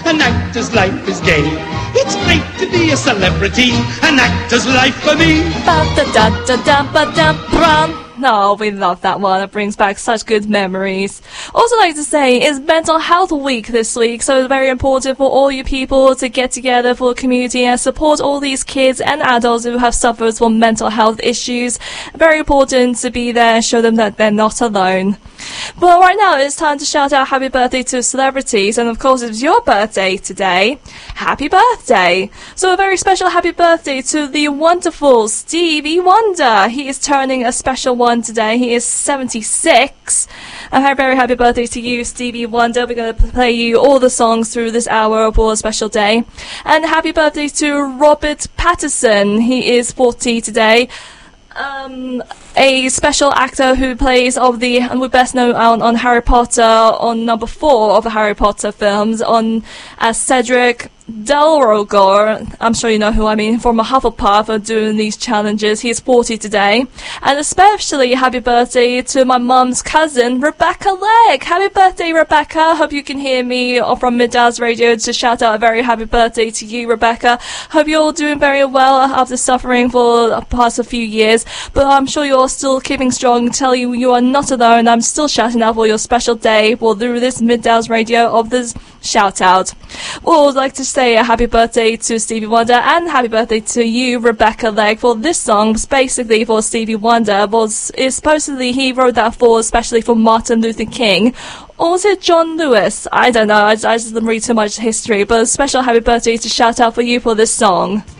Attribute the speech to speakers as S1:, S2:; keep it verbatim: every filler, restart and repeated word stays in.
S1: An actor's life is gay. It's great to be a celebrity. An actor's life for me.
S2: Ba-da-da-da-da-ba-da-brum. No, we love that one. It brings back such good memories. Also like to say, it's Mental Health Week this week, so it's very important for all you people to get together for the community and support all these kids and adults who have suffered from mental health issues. Very important to be there and show them that they're not alone. But right now, it's time to shout out happy birthday to celebrities, and of course, it's your birthday today. Happy birthday! So a very special happy birthday to the wonderful Stevie Wonder. He is turning a special one today. He is seventy-six. A very happy birthday to you, Stevie Wonder. We're going to play you all the songs through this hour for a special day. And happy birthday to Robert Pattinson. He is forty today. Um, a special actor who plays of the, and we're best known on, on Harry Potter, on number four of the Harry Potter films, on as Cedric Delrogor. I'm sure you know who I mean, from a Hufflepuff, are doing these challenges. He's forty today. And especially happy birthday to my mum's cousin, Rebecca Legg. Happy birthday, Rebecca. Hope you can hear me from Midda's Radio to shout out a very happy birthday to you, Rebecca. Hope you're all doing very well after suffering for the past a few years. But I'm sure you're still keeping strong. Tell you you are not alone. I'm still shouting out for your special day for through this Midda's Radio of this shout out. Well, I'd like to say a happy birthday to Stevie Wonder and happy birthday to you, Rebecca Legg, for this song. Was basically for Stevie Wonder. Was is supposedly he wrote that for especially for Martin Luther King. Or was it John Lewis? I don't know. I, I just didn't read too much history. But a special happy birthday to shout out for you for this song.